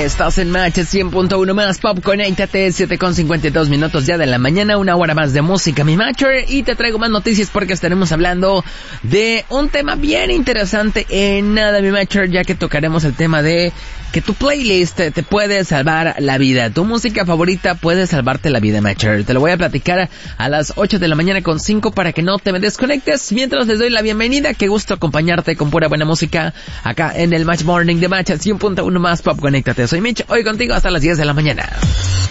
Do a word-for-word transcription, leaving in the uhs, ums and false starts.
Estás en Match cien punto uno más Pop, conéctate, siete con cincuenta y dos minutos ya de la mañana, una hora más de música, mi Matcher, y te traigo más noticias porque estaremos hablando de un tema bien interesante en nada, mi Matcher, ya que tocaremos el tema de que tu playlist te, te puede salvar la vida, tu música favorita puede salvarte la vida, Matcher. Te lo voy a platicar a las ocho de la mañana con cinco para que no te me desconectes, mientras les doy la bienvenida, qué gusto acompañarte con pura buena música acá en el Match Morning de Match cien punto uno más Pop, conéctate. Soy Mitch, hoy contigo hasta las diez de la mañana.